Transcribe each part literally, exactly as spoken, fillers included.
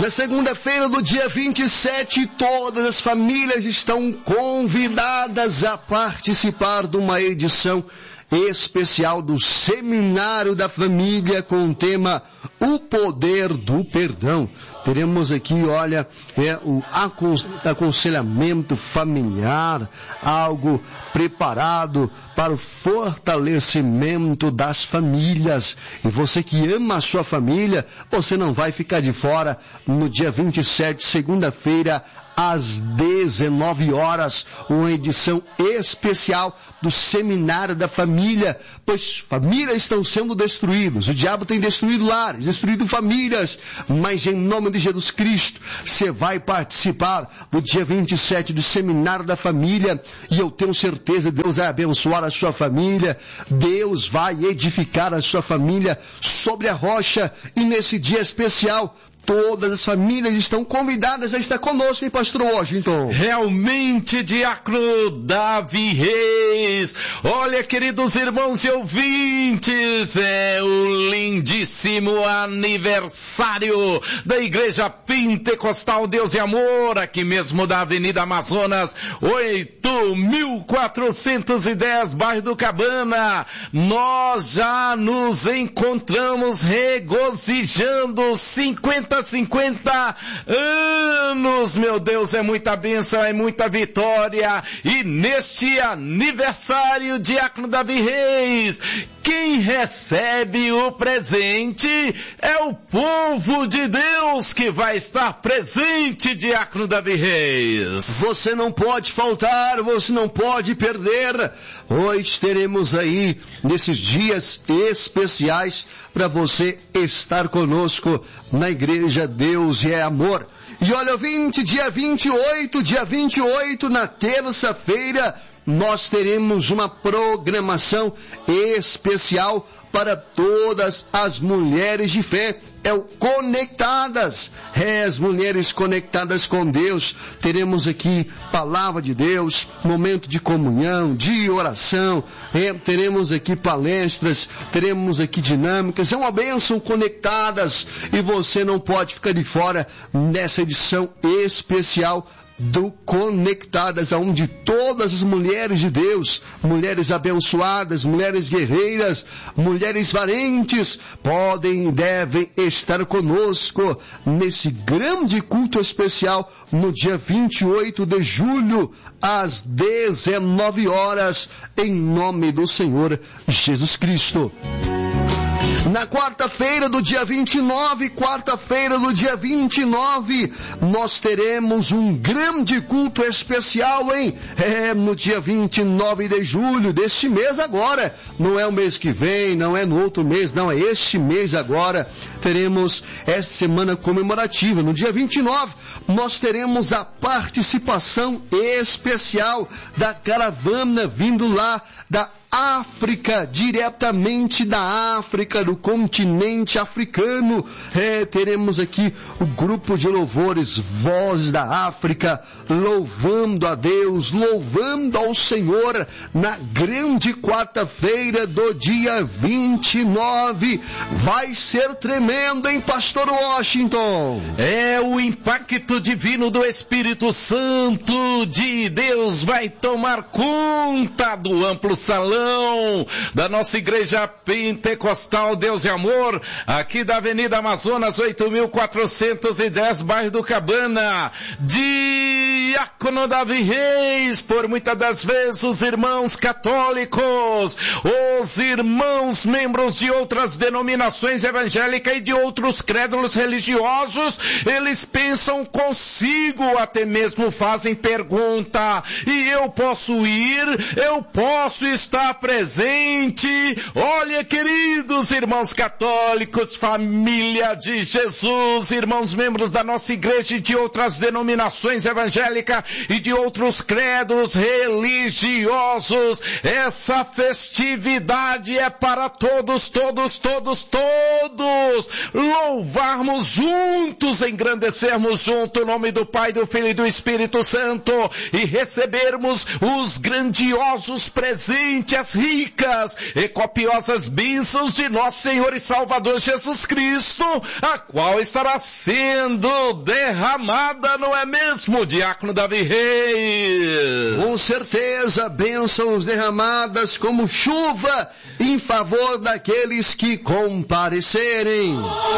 Na segunda-feira do dia vinte e sete, todas as famílias estão convidadas a participar de uma edição especial do Seminário da Família com o tema O Poder do Perdão. Teremos aqui, olha, é, o aconselhamento familiar, algo preparado para o fortalecimento das famílias. E você que ama a sua família, você não vai ficar de fora no dia vinte e sete, segunda-feira, às dezenove horas, uma edição especial do Seminário da Família, pois famílias estão sendo destruídas, o diabo tem destruído lares, destruído famílias, mas em nome de Jesus Cristo, você vai participar do dia vinte e sete do Seminário da Família, e eu tenho certeza que Deus vai abençoar a sua família, Deus vai edificar a sua família sobre a rocha, e nesse dia especial, todas as famílias estão convidadas a estar conosco, hein, pastor Washington? Realmente, diácono Davi Reis. Olha, queridos irmãos e ouvintes, é o lindíssimo aniversário da Igreja Pentecostal Deus e Amor, aqui mesmo da Avenida Amazonas, oito mil quatrocentos e dez, bairro do Cabana. Nós já nos encontramos regozijando cinquenta cinquenta anos, meu Deus, é muita bênção, é muita vitória, e neste aniversário, diácono Davi Reis, quem recebe o presente é o povo de Deus que vai estar presente, diácono Davi Reis. Você não pode faltar, você não pode perder. Hoje teremos aí, nesses dias especiais, para você estar conosco na Igreja Deus é Amor. E olha, vinte, dia vinte e oito, dia vinte e oito, na terça-feira, nós teremos uma programação especial para todas as mulheres de fé. É o Conectadas, é as mulheres conectadas com Deus. Teremos aqui palavra de Deus, momento de comunhão, de oração, é, teremos aqui palestras, teremos aqui dinâmicas, é uma bênção. Conectadas, e você não pode ficar de fora nessa edição especial do Conectadas, onde todas as mulheres de Deus, mulheres abençoadas, mulheres guerreiras, mulheres valentes, podem e devem estar conosco nesse grande culto especial no dia vinte e oito de julho, às dezenove horas, em nome do Senhor Jesus Cristo. Na quarta-feira do dia vinte e nove, quarta-feira do dia vinte e nove, nós teremos um grande culto especial, hein? É no dia vinte e nove de julho deste mês agora. Não é o mês que vem, não é no outro mês, não, é este mês agora. Teremos essa semana comemorativa. No dia vinte e nove, nós teremos a participação especial da caravana vindo lá da África, diretamente da África, do continente africano. É, teremos aqui o grupo de louvores Vozes da África, louvando a Deus, louvando ao Senhor, na grande quarta-feira do dia vinte e nove. Vai ser tremendo, hein, pastor Washington? É, o impacto divino do Espírito Santo de Deus vai tomar conta do amplo salão da nossa Igreja Pentecostal Deus e Amor, aqui da Avenida Amazonas, oito mil quatrocentos e dez, bairro do Cabana. Diácono Davi Reis, por muitas das vezes os irmãos católicos, os irmãos membros de outras denominações evangélicas e de outros credos religiosos, eles pensam consigo, até mesmo fazem pergunta: e eu posso ir? Eu posso estar presente? Olha, queridos irmãos católicos, família de Jesus, irmãos membros da nossa igreja e de outras denominações evangélicas e de outros credos religiosos, essa festividade é para todos, todos, todos, todos louvarmos juntos, engrandecermos junto o nome do Pai, do Filho e do Espírito Santo, e recebermos os grandiosos presentes, as ricas e copiosas bênçãos de nosso Senhor e Salvador Jesus Cristo, a qual estará sendo derramada, não é mesmo, diácono Davi Reis? Com certeza, bênçãos derramadas como chuva em favor daqueles que comparecerem.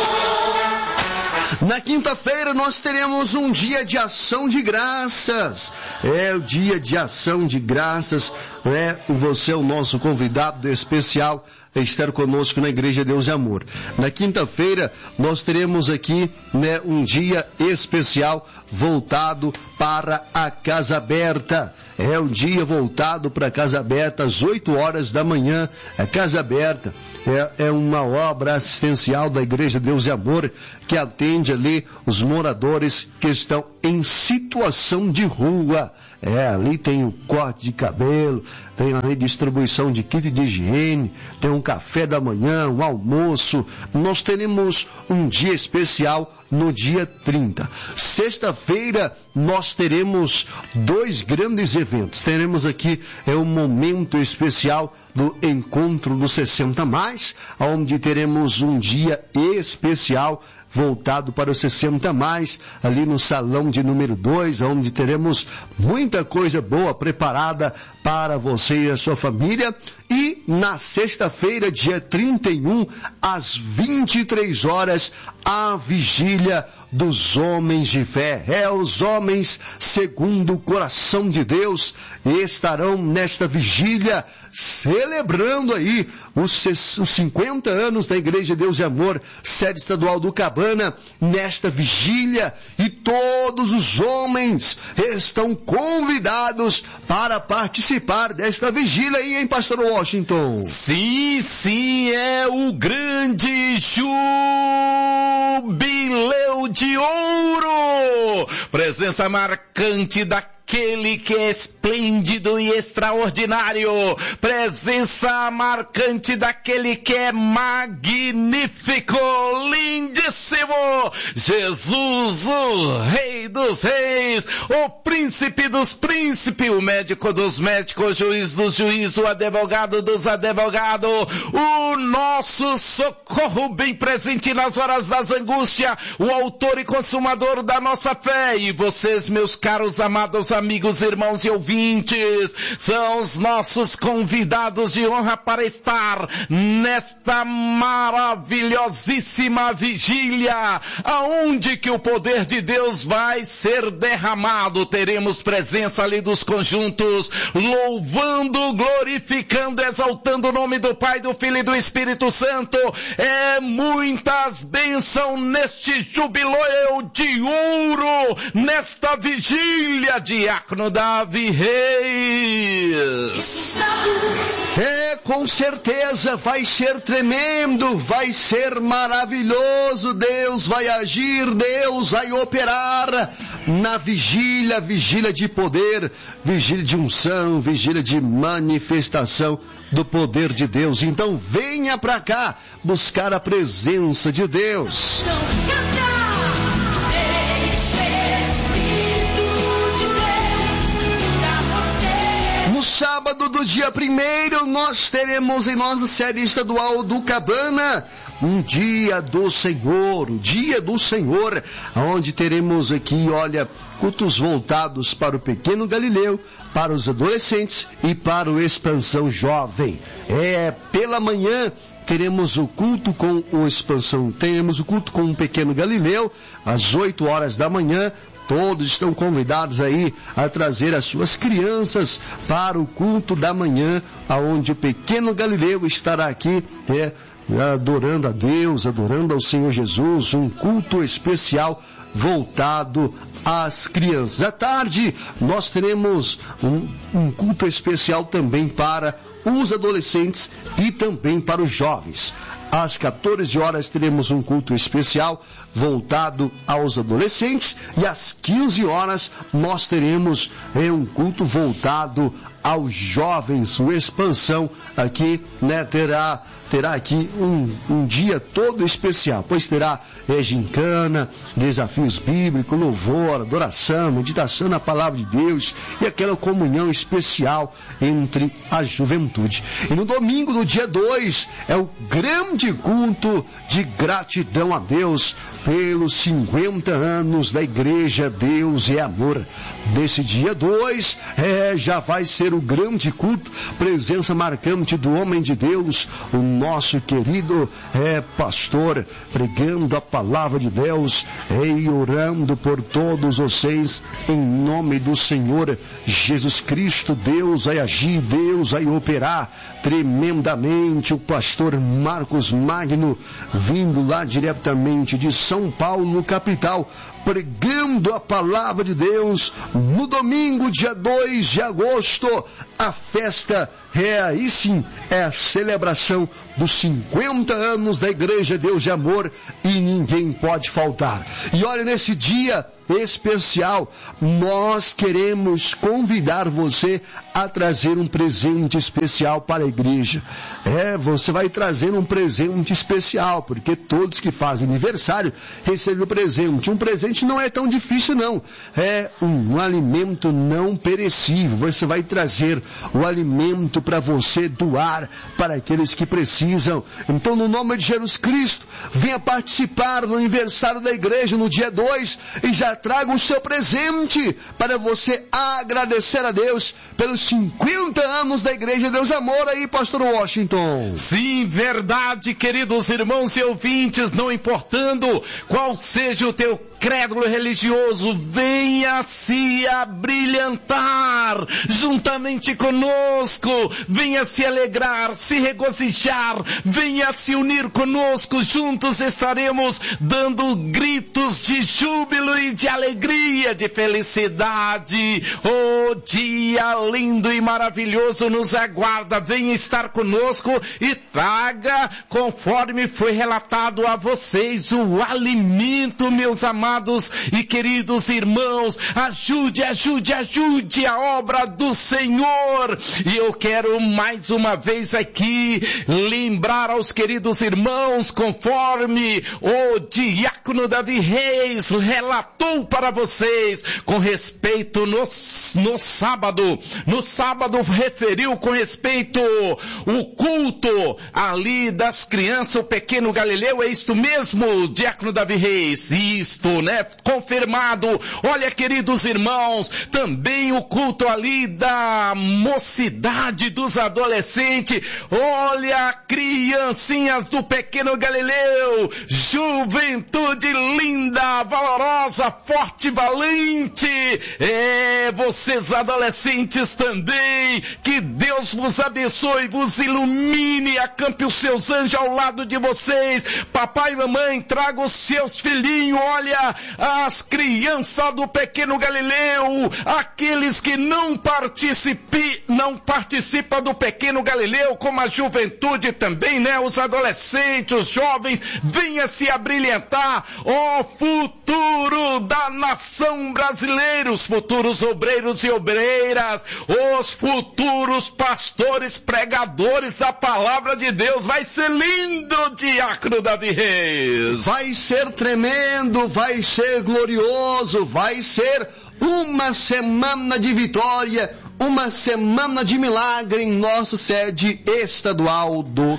Na quinta-feira nós teremos um dia de ação de graças. É o dia de ação de graças. É, você é o nosso convidado especial a estar conosco na Igreja Deus e Amor. Na quinta-feira nós teremos aqui, né, um dia especial voltado para a Casa Aberta. É um dia voltado para a Casa Aberta às oito horas da manhã. A Casa Aberta é, é uma obra assistencial da Igreja Deus e Amor que atende ali os moradores que estão em situação de rua. É, ali tem o corte de cabelo, tem ali distribuição de kit de higiene, tem um café da manhã, um almoço. Nós teremos um dia especial no dia trinta. Sexta-feira nós teremos dois grandes eventos. Teremos aqui é um momento especial do Encontro dos sessenta mais, onde teremos um dia especial voltado para os sessenta mais, ali no salão de número dois, onde teremos muita coisa boa preparada para você e a sua família. E na sexta-feira, dia trinta e um, às vinte e três horas, a vigília dos homens de fé. É, os homens segundo o coração de Deus estarão nesta vigília celebrando aí os, os cinquenta anos da Igreja Deus e Amor, sede estadual do Cabana, nesta vigília, e todos os homens estão convidados para participar desta vigília aí, hein, pastor Washington? Sim, sim, é o grande jubileu de ouro, presença marcante da aquele que é esplêndido e extraordinário, presença marcante daquele que é magnífico, lindíssimo, Jesus, o Rei dos Reis, o Príncipe dos Príncipes, o Médico dos Médicos, o Juiz dos Juízes, o Advogado dos Advogados, o nosso socorro bem presente nas horas das angústias, o Autor e Consumador da nossa fé. E vocês, meus caros amados amigos, irmãos e ouvintes, são os nossos convidados de honra para estar nesta maravilhosíssima vigília, aonde que o poder de Deus vai ser derramado. Teremos presença ali dos conjuntos, louvando, glorificando, exaltando o nome do Pai, do Filho e do Espírito Santo. É muitas bênçãos neste jubileu de ouro, nesta vigília, diácono Davi Reis. É, com certeza vai ser tremendo, vai ser maravilhoso. Deus vai agir, Deus vai operar na vigília, vigília de poder, vigília de unção, vigília de manifestação do poder de Deus. Então venha pra cá buscar a presença de Deus. No sábado do dia primeiro, nós teremos em nossa sede estadual do Cabana um dia do Senhor, o dia do Senhor, onde teremos aqui, olha, cultos voltados para o pequeno Galileu, para os adolescentes e para o Expansão Jovem. É, pela manhã teremos o culto com o Expansão, teremos o culto com o pequeno Galileu, às oito horas da manhã. Todos estão convidados aí a trazer as suas crianças para o culto da manhã, aonde o pequeno Galileu estará aqui, é, adorando a Deus, adorando ao Senhor Jesus, um culto especial voltado às crianças. À tarde, nós teremos um, um culto especial também para os adolescentes e também para os jovens. Às quatorze horas teremos um culto especial voltado aos adolescentes e às quinze horas nós teremos é, um culto voltado aos jovens. O Expansão aqui, né, terá, terá aqui um, um dia todo especial, pois terá é, gincana, desafios bíblicos, louvor, adoração, meditação na palavra de Deus e aquela comunhão especial entre a juventude. E no domingo, no dia dois, é o grande culto de gratidão a Deus pelos cinquenta anos da Igreja Deus é Amor. Nesse dia dois, é, já vai ser o grande culto, presença marcante do homem de Deus, o nosso querido é, pastor, pregando a palavra de Deus é, e orando por todos vocês, em nome do Senhor Jesus Cristo. Deus vai agir, Deus vai operar tremendamente. O pastor Marcos Magno, vindo lá diretamente de São Paulo, capital, pregando a palavra de Deus. No domingo, dia dois de agosto, a festa é aí sim, é a celebração dos cinquenta anos da Igreja Deus de Amor e ninguém pode faltar. E olha, nesse dia especial, nós queremos convidar você a trazer um presente especial para a igreja. É, você vai trazer um presente especial, porque todos que fazem aniversário recebem um presente. Um presente não é tão difícil não, é um, um alimento não perecível. Você vai trazer o alimento para você doar para aqueles que precisam. Então, no nome de Jesus Cristo, venha participar do aniversário da igreja no dia dois e já traga o seu presente para você agradecer a Deus pelos cinquenta anos da Igreja Deus Amor aí, pastor Washington. Sim, verdade, queridos irmãos e ouvintes, não importando qual seja o teu crédulo religioso, venha se abrilhantar juntamente conosco, venha se alegrar, se regozijar, venha se unir conosco, juntos estaremos dando gritos de júbilo e de alegria, de felicidade. O dia lindo e maravilhoso nos aguarda. Venha estar conosco e traga, conforme foi relatado a vocês, o alimento, meus amados e queridos irmãos. Ajude, ajude, ajude a obra do Senhor. E eu quero mais uma vez aqui lembrar aos queridos irmãos, conforme o diácono Davi Reis relatou para vocês, com respeito no, no sábado, no sábado referiu com respeito o culto ali das crianças, o pequeno Galileu, é isto mesmo, diácono Davi Reis? Isto, né? Confirmado. Olha, queridos irmãos, também o culto ali da mocidade, dos adolescentes. Olha, criancinhas do pequeno Galileu, juventude linda, valorosa, forte, valente. É, vocês adolescentes também, que Deus vos abençoe, vos ilumine, acampe os seus anjos ao lado de vocês. Papai e mamãe, traga os seus filhinhos. Olha, as crianças do pequeno Galileu, aqueles que não participam, não participam do pequeno Galileu, como a juventude também, né? Os adolescentes, os jovens, venha se abrilhantar. Ó futuro da nação brasileira, os futuros obreiros e obreiras, os futuros pastores, pregadores da palavra de Deus. Vai ser lindo, diácono Davi Reis. Vai ser tremendo, vai ser glorioso, vai ser uma semana de vitória, uma semana de milagre em nossa sede estadual do